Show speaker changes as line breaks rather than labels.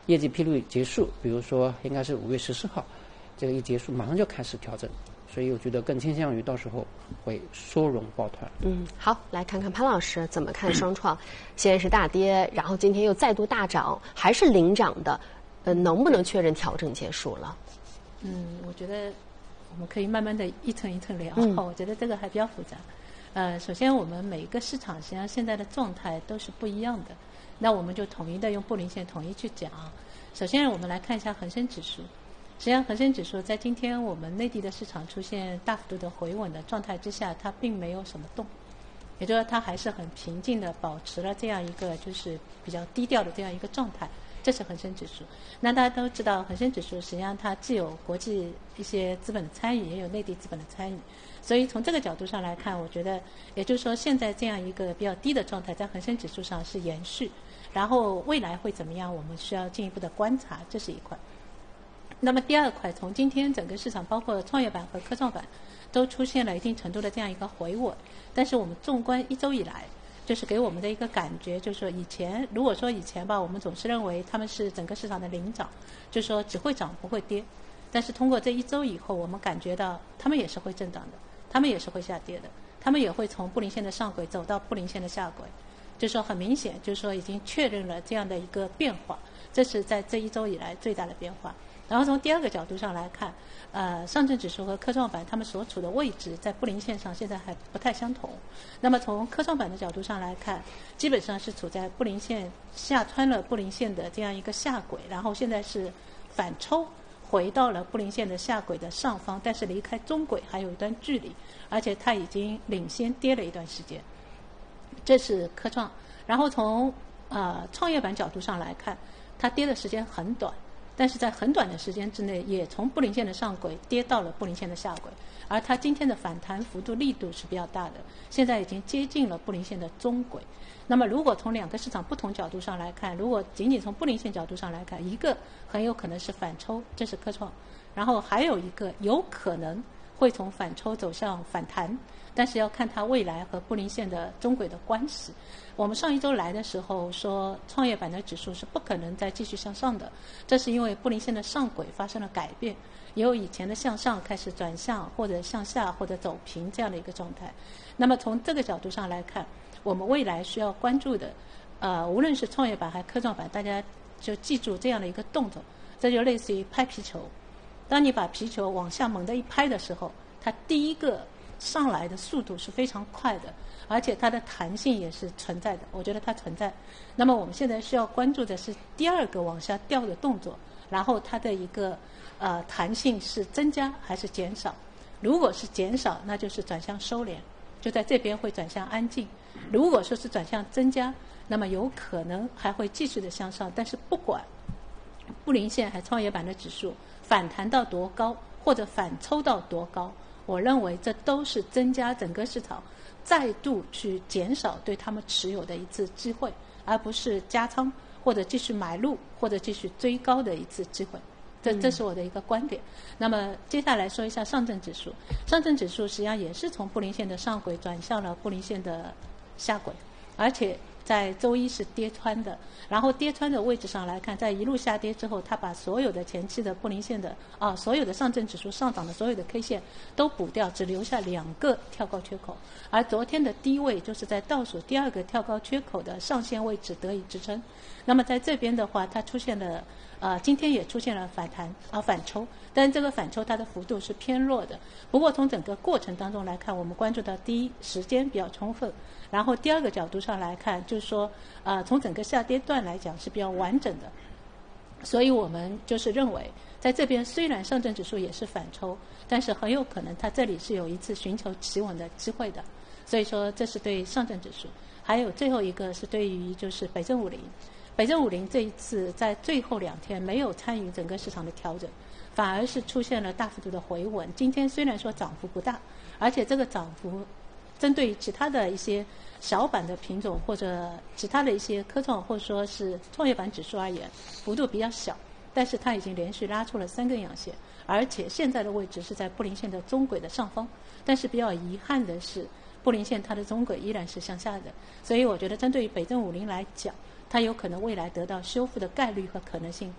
业绩披露结束，比如说应该是5月14号，这个一结束马上就开始调整，所以我觉得更倾向于到时候会缩容抱团。
好，来看看潘老师怎么看双创，先是大跌，然后今天又再度大涨，还是领涨的，能不能确认调整结束了？
我觉得我们可以慢慢的一层一层聊。我觉得这个还比较复杂。首先我们每一个市场实际上现在的状态都是不一样的，那我们就统一的用布林线统一去讲。首先我们来看一下恒生指数，实际上恒生指数在今天我们内地的市场出现大幅度的回稳的状态之下，它并没有什么动，也就是说它还是很平静的保持了这样一个就是比较低调的这样一个状态，这是恒生指数。那大家都知道恒生指数实际上它既有国际一些资本的参与，也有内地资本的参与，所以从这个角度上来看，我觉得也就是说现在这样一个比较低的状态在恒生指数上是延续，然后未来会怎么样我们需要进一步的观察，这是一块。那么第二块，从今天整个市场包括创业板和科创板都出现了一定程度的这样一个回稳，但是我们纵观1周以来，就是给我们的一个感觉，就是说如果说以前吧，我们总是认为他们是整个市场的领涨，就是说只会涨不会跌，但是通过这1周以后，我们感觉到他们也是会震荡的，他们也是会下跌的，他们也会从布林线的上轨走到布林线的下轨，就是说很明显，就是说已经确认了这样的一个变化，这是在这1周以来最大的变化。然后从第二个角度上来看，上证指数和科创板它们所处的位置在布林线上现在还不太相同。那么从科创板的角度上来看，基本上是处在布林线下穿了布林线的这样一个下轨，然后现在是反抽回到了布林线的下轨的上方，但是离开中轨还有一段距离，而且它已经领先跌了一段时间。这是科创。然后从创业板角度上来看，它跌的时间很短，但是在很短的时间之内也从布林线的上轨跌到了布林线的下轨，而它今天的反弹幅度力度是比较大的，现在已经接近了布林线的中轨。那么如果从两个市场不同角度上来看，如果仅仅从布林线角度上来看，一个很有可能是反抽，这是科创，然后还有一个有可能会从反抽走向反弹，但是要看它未来和布林线的中轨的关系。我们上1周来的时候说创业板的指数是不可能再继续向上的，这是因为布林线的上轨发生了改变，由以前的向上开始转向或者向下或者走平这样的一个状态。那么从这个角度上来看，我们未来需要关注的无论是创业板还是科创板，大家就记住这样的一个动作，这就类似于拍皮球。当你把皮球往下猛地一拍的时候，它第一个上来的速度是非常快的，而且它的弹性也是存在的，我觉得它存在。那么我们现在需要关注的是第二个往下掉的动作，然后它的一个弹性是增加还是减少。如果是减少，那就是转向收敛，就在这边会转向安静。如果说是转向增加，那么有可能还会继续的向上。但是不管布林线还创业板的指数反弹到多高或者反抽到多高，我认为这都是增加整个市场再度去减少对他们持有的一次机会，而不是加仓或者继续买入或者继续追高的一次机会。这是我的一个观点。那么接下来说一下上证指数。上证指数实际上也是从布林线的上轨转向了布林线的下轨，而且在周一是跌穿的，然后跌穿的位置上来看，在一路下跌之后，它把所有的前期的布林线的所有的上证指数上涨的所有的 K 线都补掉，只留下2个跳高缺口，而昨天的低位就是在倒数第2个跳高缺口的上限位置得以支撑。那么在这边的话，它出现了今天也出现了反弹反抽，但是这个反抽它的幅度是偏弱的。不过从整个过程当中来看，我们关注到第一，时间比较充分，然后第二个角度上来看，就是说从整个下跌段来讲是比较完整的。所以我们就是认为在这边虽然上证指数也是反抽，但是很有可能它这里是有一次寻求企稳的机会的。所以说这是对上证指数。还有最后一个是对于就是北证50，北证50这一次在最后2天没有参与整个市场的调整，反而是出现了大幅度的回稳。今天虽然说涨幅不大，而且这个涨幅针对于其他的一些小板的品种或者其他的一些科创或者说是创业板指数而言，幅度比较小，但是它已经连续拉出了3根阳线，而且现在的位置是在布林线的中轨的上方。但是比较遗憾的是，布林线它的中轨依然是向下的，所以我觉得针对于北证50来讲，它有可能未来得到修复的概率和可能性